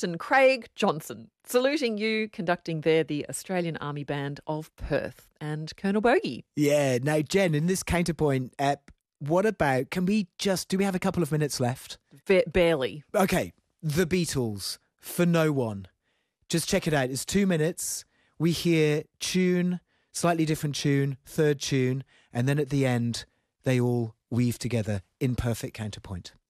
Captain Craig Johnson, saluting you, conducting there the Australian Army Band of Perth, and Colonel Bogey. Yeah, now, Jen, in this counterpoint, what about, do we have a couple of minutes left? Barely. Okay, The Beatles, For No One. Just check it out. It's 2 minutes. We hear tune, slightly different tune, third tune, and then at the end, they all weave together in perfect counterpoint.